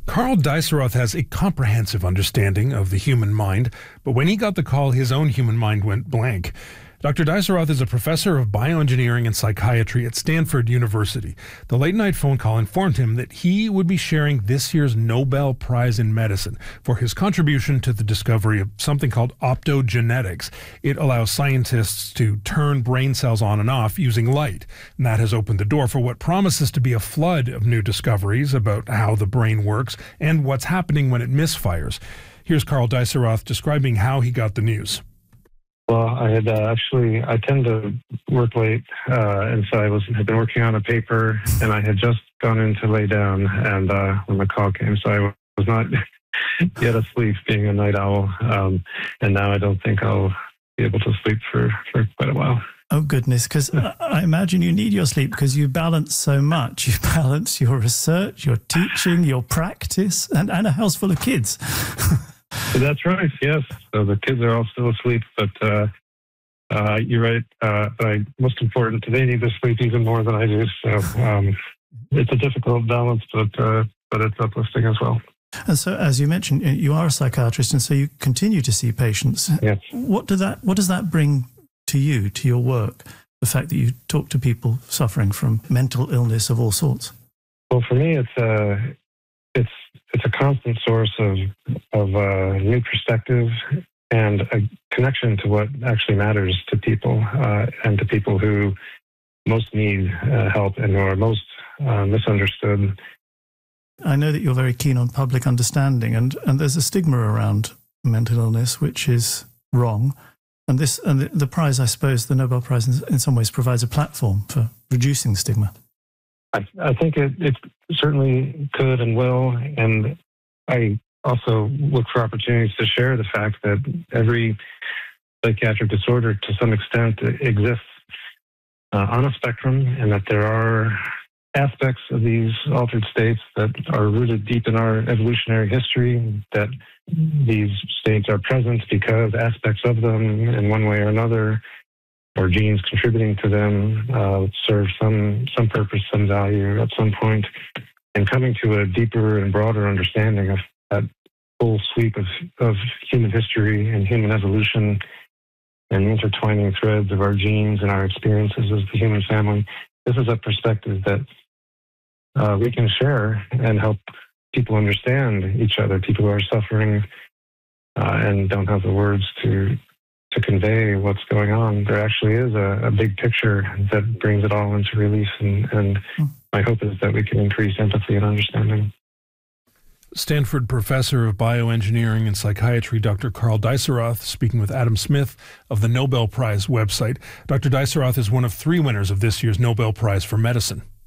Carl Dieseroth has a comprehensive understanding of the human mind, but when he got the call, his own human mind went blank. Dr. Dieseroth is a professor of bioengineering and psychiatry at Stanford University. The late-night phone call informed him that he would be sharing this year's Nobel Prize in Medicine for his contribution to the discovery of something called optogenetics. It allows scientists to turn brain cells on and off using light, and that has opened the door for what promises to be a flood of new discoveries about how the brain works and what's happening when it misfires. Here's Carl Dieseroth describing how he got the news. Well, I had I tend to work late, and so had been working on a paper, and I had just gone in to lay down, and when the call came, so I was not yet asleep, being a night owl, and now I don't think I'll be able to sleep for quite a while. Oh, goodness, because I imagine you need your sleep because you balance so much. You balance your research, your teaching, your practice, and a house full of kids. That's right, yes. So the kids are all still asleep, but you're right. Most important, they need to sleep even more than I do. So it's a difficult balance, but it's uplifting as well. And so, as you mentioned, you are a psychiatrist, and so you continue to see patients. Yes. What does that bring to you, to your work, the fact that you talk to people suffering from mental illness of all sorts? Well, for me, it's a constant source of new perspective and a connection to what actually matters to people and to people who most need help and who are most misunderstood. I know that you're very keen on public understanding, and there's a stigma around mental illness, which is wrong. And the prize, I suppose, the Nobel Prize, in some ways provides a platform for reducing stigma. I think it certainly could and will, and I also look for opportunities to share the fact that every psychiatric disorder, to some extent, exists on a spectrum, and that there are aspects of these altered states that are rooted deep in our evolutionary history, that these states are present because aspects of them, in one way or another, or genes contributing to them, serve some purpose, some value at some point. And coming to a deeper and broader understanding of that full sweep of human history and human evolution and the intertwining threads of our genes and our experiences as the human family, this is a perspective that we can share and help people understand each other, people who are suffering and don't have the words to convey what's going on. There actually is a big picture that brings it all into relief, and my hope is that we can increase empathy and understanding. Stanford professor of bioengineering and psychiatry, Dr. Carl Dieseroth, speaking with Adam Smith of the Nobel Prize website. Dr. Dieseroth is one of 3 winners of this year's Nobel Prize for Medicine.